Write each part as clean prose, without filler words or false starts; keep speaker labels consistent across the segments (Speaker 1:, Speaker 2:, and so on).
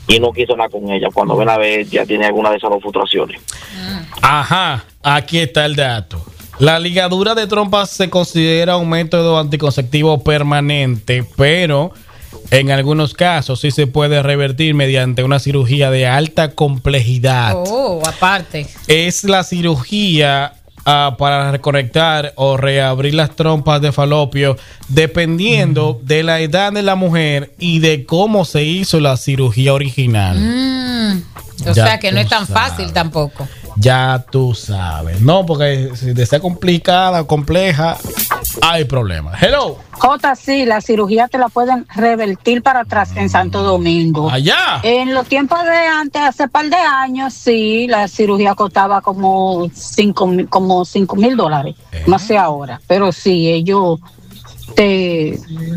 Speaker 1: y no quiso nada con ella. Cuando ven a ver, ya tiene alguna de esas dos frustraciones.
Speaker 2: Ajá, aquí está el dato. La ligadura de trompas se considera un método anticonceptivo permanente, pero en algunos casos sí se puede revertir mediante una cirugía de alta complejidad.
Speaker 3: Oh, aparte.
Speaker 2: Es la cirugía para reconectar o reabrir las trompas de falopio dependiendo de la edad de la mujer y de cómo se hizo la cirugía original.
Speaker 3: O sea que no es tan fácil tampoco.
Speaker 2: Ya tú sabes. No, porque si te sea complicada, compleja, hay problemas. Hello.
Speaker 4: Jota, sí, la cirugía te la pueden revertir para atrás en Santo Domingo.
Speaker 2: Allá.
Speaker 4: En los tiempos de antes, hace par de años, sí, la cirugía costaba como $5,000. No sé ahora, pero sí, ellos te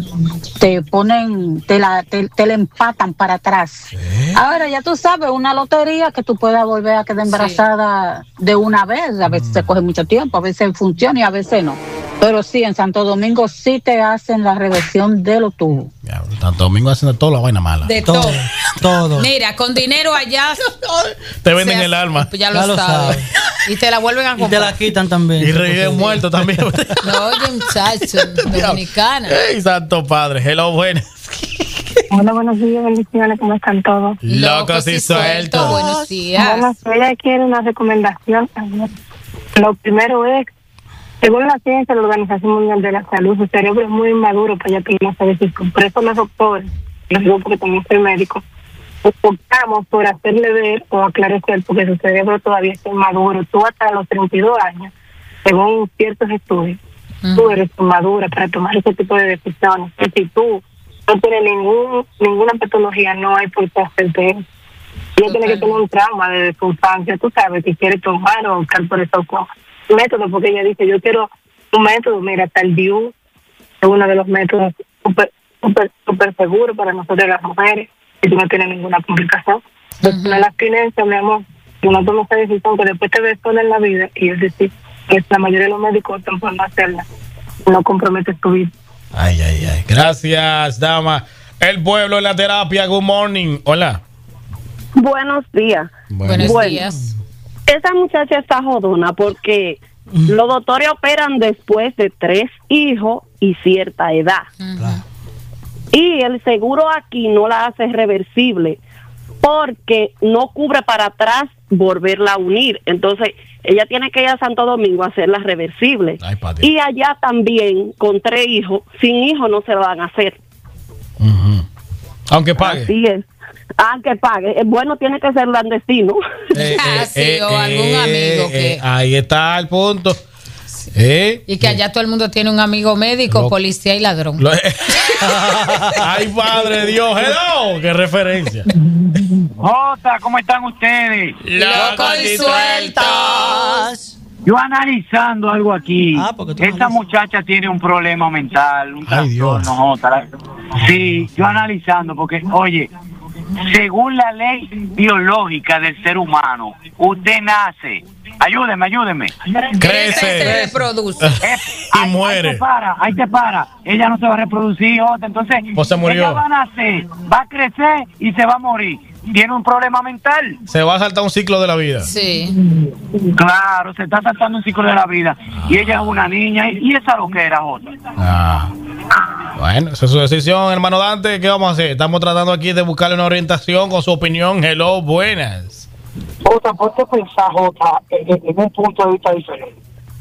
Speaker 4: ponen, te la empatan para atrás. Ahora ya tú sabes, una lotería que tú puedas volver a quedar embarazada de una vez. A veces se coge mucho tiempo, a veces funciona y a veces no. Pero sí, en Santo Domingo sí te hacen la reversión de los tubos.
Speaker 2: Santo Domingo haciendo toda la vaina mala.
Speaker 3: De todo. Mira, con dinero allá
Speaker 2: te venden el alma.
Speaker 3: Ya lo sabes. Y te la vuelven a comprar.
Speaker 5: Y te la quitan también.
Speaker 2: Y reviven muertos también.
Speaker 3: No, oye, muchacho, dominicana.
Speaker 2: ¡Ey, santo padre! Hello, buenas.
Speaker 6: Hola, buenos días, bendiciones, ¿cómo están todos?
Speaker 2: Locos y sueltos.
Speaker 3: Buenos días.
Speaker 6: Bueno, ella quiere una recomendación. Lo primero es, según la ciencia de la Organización Mundial de la Salud, su cerebro es muy inmaduro para ella tomar esa decisión. Por eso los doctores, lo digo porque también soy médico, optamos por hacerle ver o aclarecer, porque su cerebro todavía está inmaduro. Tú hasta los 32 años, según ciertos estudios, tú eres inmadura para tomar ese tipo de decisiones. Y si tú no tienes ninguna patología, no hay por qué hacerte eso. Ella tiene que tener un trauma desde su infancia, tú sabes, que quiere tomar o optar por esos métodos, porque ella dice, yo quiero un método, mira, hasta el DIU es uno de los métodos súper seguro para nosotros las mujeres, y tú no tienes ninguna complicación. Entonces, no la abstinencia, mi amor, si uno toma esa decisión que después te ves sola en la vida, y es decir, que la mayoría de los médicos están por no hacerla, no comprometes tu vida.
Speaker 2: Ay. Gracias, dama. El pueblo en la terapia, good morning. Hola.
Speaker 7: Buenos días.
Speaker 3: Buenos días.
Speaker 7: Esa muchacha está jodona porque los doctores operan después de 3 hijos y cierta edad. Y el seguro aquí no la hace reversible porque no cubre para atrás volverla a unir. Entonces, ella tiene que ir a Santo Domingo a hacerla reversible. Y allá también, con 3 hijos, sin hijos no se la van a hacer.
Speaker 2: Aunque pague.
Speaker 7: Así es. Aunque pague. Bueno, tiene que ser clandestino.
Speaker 3: O algún amigo que...
Speaker 2: ahí está el punto.
Speaker 3: Y que allá todo el mundo tiene un amigo médico, policía y ladrón.
Speaker 2: Ay, padre Dios, hello, qué referencia.
Speaker 8: Jota, ¿cómo están ustedes?
Speaker 3: Locos y sueltos.
Speaker 8: Yo analizando algo aquí. Esta muchacha tiene un problema mental, un trastorno, Jota. Sí, yo analizando, porque, oye, según la ley biológica del ser humano, usted nace, ayúdeme.
Speaker 2: Crece,
Speaker 3: se reproduce
Speaker 2: y muere.
Speaker 8: Ahí te para. Ella no se va a reproducir, Jota. Entonces,
Speaker 2: pues se murió.
Speaker 8: Ella va a nacer, va a crecer y se va a morir. Tiene un problema mental.
Speaker 2: Se va a saltar un ciclo de la vida.
Speaker 3: Sí.
Speaker 8: Claro, se está saltando un ciclo de la vida. Y ella es una niña. Y esa lo que era, Jota.
Speaker 2: Bueno, esa es su decisión, hermano Dante. ¿Qué vamos a hacer? Estamos tratando aquí de buscarle una orientación con su opinión. Hello, buenas.
Speaker 9: Jota, ponte a pensar, Jota, en un punto de vista diferente.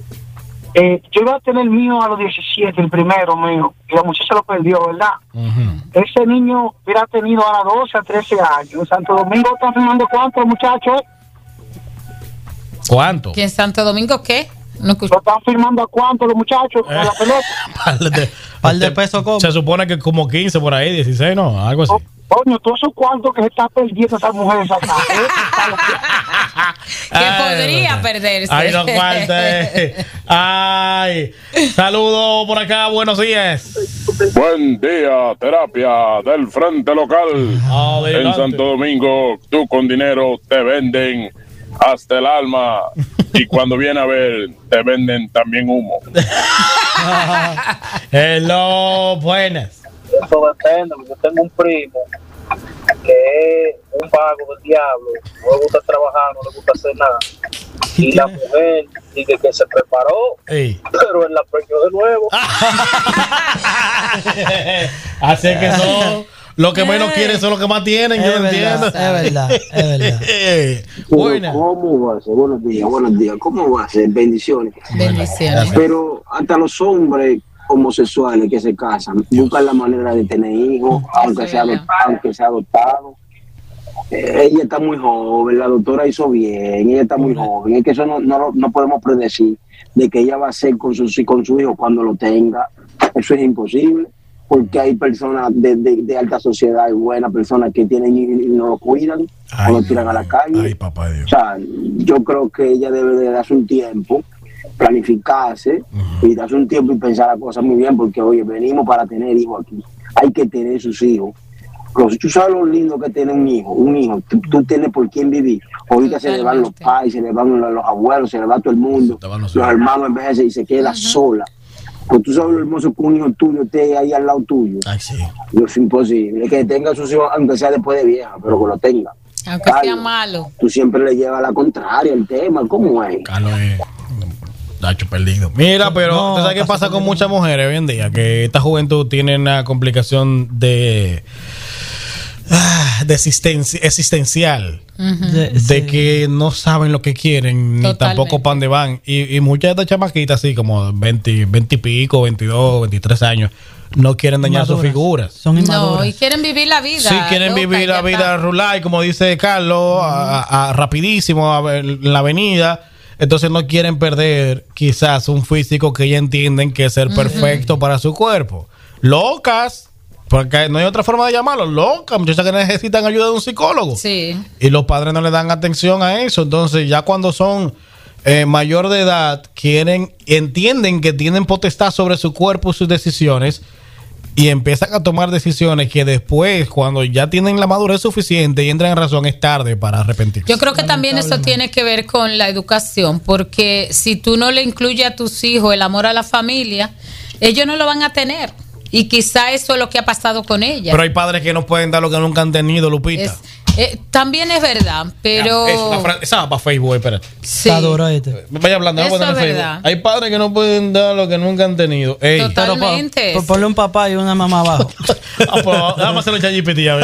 Speaker 9: Yo iba a tener mío a los 17, el primero mío, y la muchacha lo perdió, ¿verdad? Ese niño hubiera tenido a los 12 a 13 años. En Santo Domingo están firmando ¿cuánto, muchachos?
Speaker 2: ¿Cuánto?
Speaker 3: ¿Que en Santo Domingo qué? No escucho.
Speaker 9: ¿Lo están firmando a cuánto los muchachos con la pelota?
Speaker 5: Par de pesos como.
Speaker 2: Se supone que como 15 por ahí, 16, ¿no? Algo así.
Speaker 9: Coño, todos esos cuantos que se está perdiendo esa mujer acá.
Speaker 3: Que podría perderse.
Speaker 2: Ay, no falte. Ay, saludos por acá, buenos días.
Speaker 10: Buen día, terapia del Frente Local. En Santo Domingo, tú con dinero te venden hasta el alma. Y cuando viene a ver, te venden también humo.
Speaker 2: Hello, buenas.
Speaker 9: Eso depende, porque yo tengo un primo que es un vago del diablo, no le gusta trabajar, no le gusta hacer nada. Y la mujer dice que se preparó, pero él la preñó de nuevo.
Speaker 2: Así que son los que menos quieren, son los que más tienen. Yo no entiendo.
Speaker 5: Es verdad.
Speaker 2: Buena.
Speaker 11: ¿Cómo va a ser? Buenos días. ¿Cómo va a ser? Bendiciones.
Speaker 3: Bendiciones.
Speaker 11: Pero hasta los hombres homosexuales que se casan buscan la manera de tener hijos, aunque sea adoptado. Ella está muy joven, la doctora hizo bien, ella está muy joven. Es que eso no podemos predecir de que ella va a hacer con su hijo cuando lo tenga. Eso es imposible, porque hay personas de alta sociedad y buenas personas que tienen y no lo cuidan, o lo tiran a la calle.
Speaker 2: Ay, papá Dios.
Speaker 11: O sea, yo creo que ella debe de darse un tiempo, planificarse y darse un tiempo y pensar las cosas muy bien, porque oye, venimos para tener hijos aquí. Hay que tener sus hijos. Tú sabes lo lindo que tiene un hijo, tú tienes por quién vivir. Ahorita se le van los padres, se le van los abuelos, se le va todo el mundo, los hermanos envejecen y se queda sola. Pues tú sabes lo hermoso que un hijo tuyo esté ahí al lado tuyo.
Speaker 2: Ay, sí.
Speaker 11: Es imposible, que tenga sus hijos, aunque sea después de vieja, pero que lo tenga.
Speaker 3: Aunque sea malo.
Speaker 11: Tú siempre le llevas la contraria el tema, ¿cómo es?
Speaker 2: Carlos es Nacho perdido. Mira, pero ¿tú sabes qué pasa con muchas mujeres hoy en día? Que esta juventud tiene una complicación de existencial, de que no saben lo que quieren, ni tampoco para dónde van. Y muchas de estas chamaquitas, así como 20 y pico, 22, 23 años, no quieren dañar sus figuras.
Speaker 5: Son inmaduras.
Speaker 3: No, y quieren vivir la vida.
Speaker 2: Sí, quieren vivir la vida rural, como dice Carlos, rapidísimo en la avenida. Entonces no quieren perder quizás un físico que ya entienden que es el perfecto para su cuerpo. Locas. Porque no hay otra forma de llamarlo, locas, muchachas que necesitan ayuda de un psicólogo.
Speaker 3: Sí.
Speaker 2: Y los padres no le dan atención a eso. Entonces, ya cuando son mayor de edad, entienden que tienen potestad sobre su cuerpo y sus decisiones, y empiezan a tomar decisiones que después, cuando ya tienen la madurez suficiente y entran en razón, es tarde para arrepentirse.
Speaker 3: Yo creo que también eso tiene que ver con la educación, porque si tú no le incluyes a tus hijos el amor a la familia, ellos no lo van a tener. Y quizá eso es lo que ha pasado con ella.
Speaker 2: Pero hay padres que no pueden dar lo que nunca han tenido, Lupita.
Speaker 3: También es verdad, pero...
Speaker 2: Esa va para Facebook, espérate.
Speaker 3: Sí.
Speaker 2: Vaya hablando,
Speaker 3: eso
Speaker 2: no
Speaker 3: es verdad.
Speaker 2: Hay padres que no pueden dar lo que nunca han tenido. Ey.
Speaker 3: Totalmente.
Speaker 5: Por ponle un papá y una mamá abajo.
Speaker 2: Vamos a hacerlo ChatGPT ya.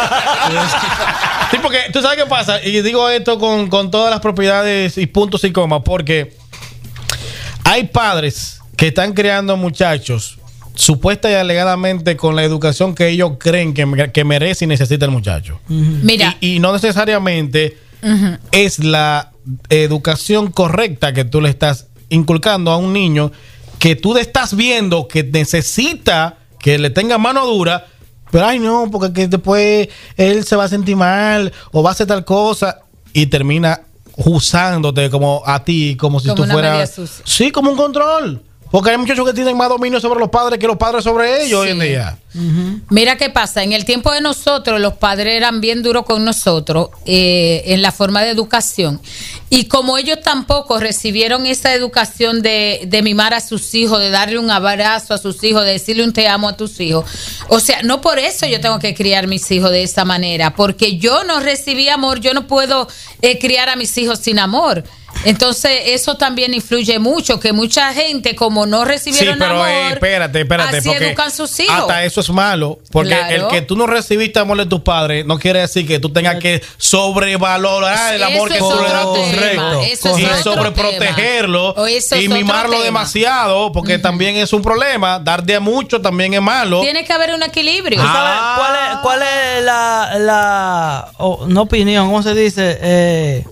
Speaker 2: Sí, porque tú sabes qué pasa. Y digo esto con todas las propiedades y puntos y comas, porque hay padres que están creando muchachos supuesta y alegadamente con la educación que ellos creen que merece y necesita el muchacho.
Speaker 3: Mira.
Speaker 2: Y no necesariamente es la educación correcta que tú le estás inculcando a un niño que tú estás viendo que necesita que le tenga mano dura, pero ay no, porque que después él se va a sentir mal o va a hacer tal cosa y termina usándote como a ti, como si tú fueras... Sí, como un control. Porque hay muchachos que tienen más dominio sobre los padres que los padres sobre ellos hoy en día.
Speaker 3: Mira qué pasa. En el tiempo de nosotros, los padres eran bien duros con nosotros en la forma de educación. Y como ellos tampoco recibieron esa educación de mimar a sus hijos, de darle un abrazo a sus hijos, de decirle un te amo a tus hijos. O sea, no por eso yo tengo que criar mis hijos de esa manera. Porque yo no recibí amor, yo no puedo criar a mis hijos sin amor. Entonces eso también influye mucho, que mucha gente como no recibieron amor,
Speaker 2: espérate,
Speaker 3: así educan sus hijos.
Speaker 2: Hasta eso es malo, porque el que tú no recibiste amor de tus padres no quiere decir que tú tengas que sobrevalorar el amor que tú le das a tus hijos y sobreprotegerlo y mimarlo demasiado, porque también es un problema. Dar de a mucho también es malo.
Speaker 3: Tiene que haber un equilibrio.
Speaker 5: ¿Cuál es la no opinión, cómo se dice?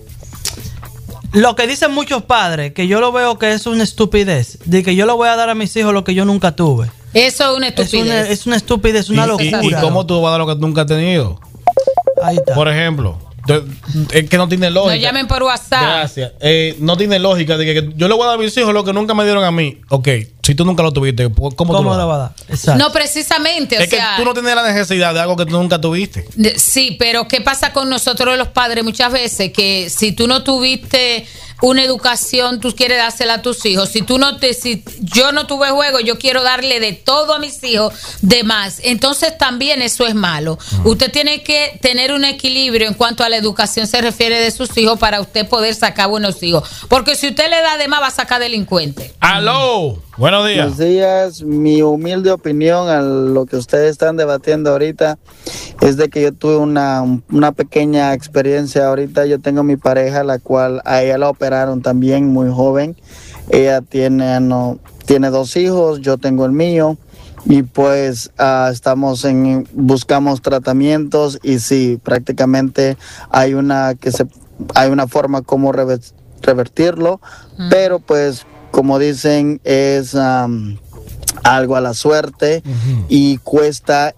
Speaker 5: Lo que dicen muchos padres, que yo lo veo que es una estupidez, de que yo le voy a dar a mis hijos lo que yo nunca tuve.
Speaker 3: Eso es una estupidez.
Speaker 5: Es una estupidez, una locura.
Speaker 2: ¿Y cómo tú vas a dar lo que nunca has tenido?
Speaker 5: Ahí está.
Speaker 2: Por ejemplo, es que no tiene lógica.
Speaker 3: No llamen por WhatsApp.
Speaker 2: Gracias. No tiene lógica de que yo le voy a dar a mis hijos lo que nunca me dieron a mí. Ok, si tú nunca lo tuviste, ¿cómo tú lo vas a dar?
Speaker 5: Exacto.
Speaker 3: No, precisamente.
Speaker 2: Es que tú no tienes la necesidad de algo que tú nunca tuviste.
Speaker 3: Sí, pero ¿qué pasa con nosotros los padres muchas veces? Que si tú no tuviste una educación tú quieres dársela a tus hijos. Si yo no tuve juego, yo quiero darle de todo a mis hijos, de más. Entonces también eso es malo. Usted tiene que tener un equilibrio en cuanto a la educación se refiere de sus hijos para usted poder sacar buenos hijos. Porque si usted le da de más, va a sacar delincuente.
Speaker 2: ¡Aló! Buenos días.
Speaker 12: Buenos días. Mi humilde opinión a lo que ustedes están debatiendo ahorita es de que yo tuve una pequeña experiencia ahorita. Yo tengo mi pareja, la cual a ella la operaron también muy joven. Ella tiene 2 hijos, yo tengo el mío. Y pues buscamos tratamientos y sí, prácticamente hay una forma como revertirlo, pero pues como dicen es algo a la suerte y cuesta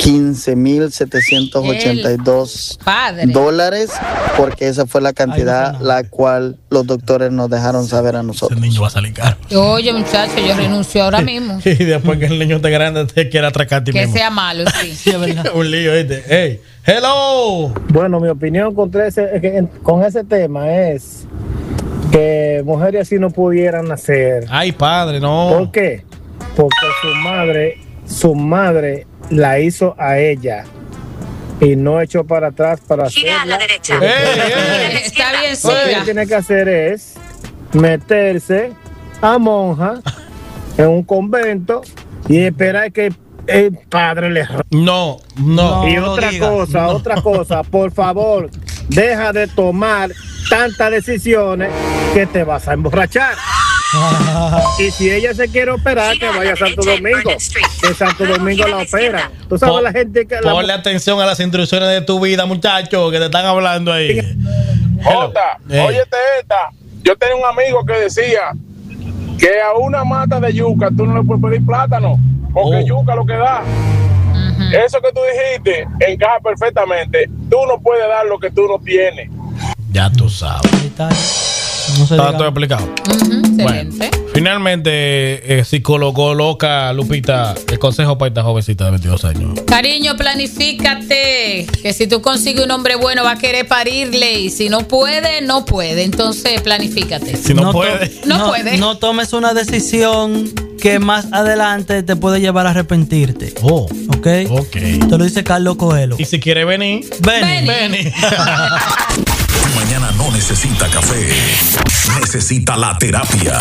Speaker 12: $15,782 porque esa fue la cantidad la cual los doctores nos dejaron saber a nosotros.
Speaker 2: Ese niño va a salir caro.
Speaker 3: Oye, muchacho, yo renuncio ahora mismo.
Speaker 2: Y después que el niño esté grande te quiera atracar a ti mismo.
Speaker 3: Que sea malo, sí.
Speaker 5: Sí, es verdad.
Speaker 2: Un lío, ¿viste? Hey, hello.
Speaker 13: Bueno, mi opinión con ese tema es que mujeres así no pudieran nacer.
Speaker 2: Ay, padre, no.
Speaker 13: ¿Por qué? Porque su madre la hizo a ella y no echó para atrás para
Speaker 3: gira
Speaker 13: hacerla.
Speaker 3: a la derecha. Está bien,
Speaker 13: Lo que ella tiene que hacer es meterse a monja en un convento y esperar que el padre le...
Speaker 2: No.
Speaker 13: Y otra cosa, por favor, deja de tomar tantas decisiones que te vas a emborrachar. Y si ella se quiere operar, que vaya a Santo Domingo. Que Santo Domingo la opera. Tú sabes la gente que...
Speaker 2: Ponle atención a las instrucciones de tu vida, muchacho, que te están hablando ahí.
Speaker 10: Jota, óyete esta. Yo tenía un amigo que decía que a una mata de yuca tú no le puedes pedir plátano, porque yuca lo que da. Eso que tú dijiste encaja perfectamente. Tú no puedes dar lo que tú no tienes.
Speaker 2: Ya tú sabes. Está todo explicado. Bueno, finalmente, psicólogo loca, Lupita, el consejo para esta jovencita de 22 años.
Speaker 3: Cariño, planifícate. Que si tú consigues un hombre bueno, va a querer parirle. Y si no puede, no puede. Entonces, planifícate.
Speaker 2: Si no puede.
Speaker 3: No puede.
Speaker 5: No tomes una decisión que más adelante te puede llevar a arrepentirte. ¿Ok? Te lo dice Carlos Coelho.
Speaker 2: Y si quiere venir,
Speaker 5: ven.
Speaker 14: Tu mañana no necesita café, necesita la terapia.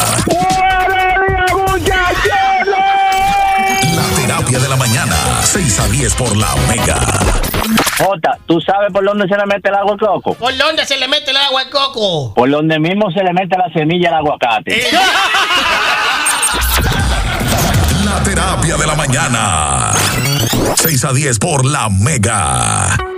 Speaker 14: La terapia de la mañana, 6 a 10 por la Mega.
Speaker 8: Jota, ¿tú sabes por dónde se le mete el agua al coco?
Speaker 2: ¿Por dónde se le mete el agua al coco?
Speaker 8: Por donde mismo se le mete la semilla al aguacate.
Speaker 14: La terapia de la mañana, 6 a 10 por la Mega.